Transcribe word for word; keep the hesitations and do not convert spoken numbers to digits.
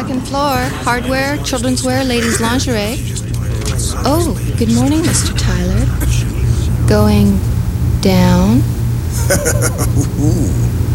second floor. Hardware, children's wear, ladies' lingerie. Oh, good morning, Mister Tyler. Going down?